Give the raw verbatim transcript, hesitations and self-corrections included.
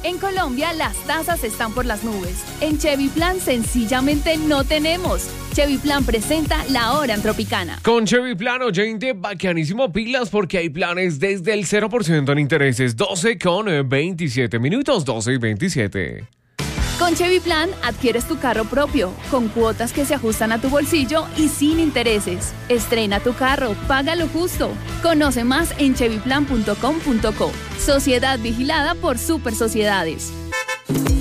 En Colombia las tasas están por las nubes. En Chevy Plan sencillamente no tenemos. Chevy Plan presenta La Hora en Tropicana. Con Chevy Plan, oyente, bacanísimo pilas porque hay planes desde el cero por ciento en intereses. doce con veintisiete minutos, doce y veintisiete. Con Chevy Plan adquieres tu carro propio, con cuotas que se ajustan a tu bolsillo y sin intereses. Estrena tu carro, paga lo justo. Conoce más en chevy plan punto com punto co. Sociedad vigilada por Super Sociedades.